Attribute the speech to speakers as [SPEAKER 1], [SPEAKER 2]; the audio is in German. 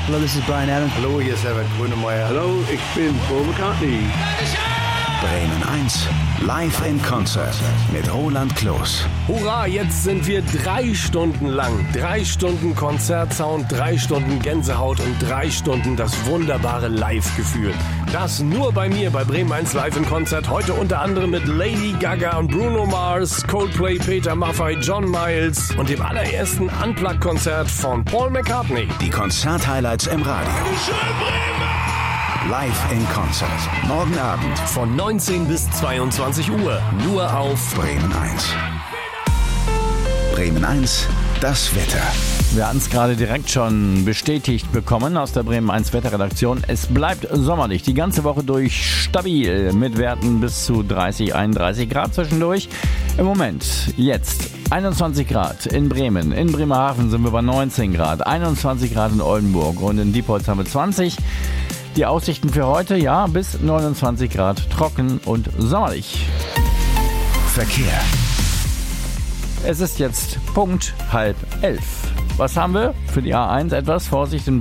[SPEAKER 1] Hello, this is Brian Adams.
[SPEAKER 2] Hallo, hier ist Herbert Grönemeyer.
[SPEAKER 3] Hallo, ich bin Paul McCartney.
[SPEAKER 4] Bremen 1, live in Konzert mit Roland Kloß.
[SPEAKER 5] Hurra, jetzt sind wir 3 Stunden lang. 3 Stunden Konzertsound, 3 Stunden Gänsehaut und 3 Stunden das wunderbare Live-Gefühl. Das nur bei mir, bei Bremen 1 live in Konzert. Heute unter anderem mit Lady Gaga und Bruno Mars, Coldplay, Peter Maffay, John Miles und dem allerersten Unplugged-Konzert von Paul McCartney.
[SPEAKER 4] Die Konzert-Highlights im Radio. Live in Konzert. Morgen Abend
[SPEAKER 5] Von 19 bis 22 Uhr. Nur auf
[SPEAKER 4] Bremen 1. Bremen 1, das Wetter.
[SPEAKER 6] Wir hatten es gerade direkt schon bestätigt bekommen aus der Bremen 1 Wetterredaktion. Es bleibt sommerlich, die ganze Woche durch stabil mit Werten bis zu 30, 31 Grad zwischendurch. Im Moment, jetzt 21 Grad in Bremen. In Bremerhaven sind wir bei 19 Grad, 21 Grad in Oldenburg und in Diepholz haben wir 20. Die Aussichten für heute, ja, bis 29 Grad, trocken und sommerlich.
[SPEAKER 4] Verkehr.
[SPEAKER 6] Es ist jetzt Punkt 10:30. Was haben wir? Für die A1 etwas Vorsicht in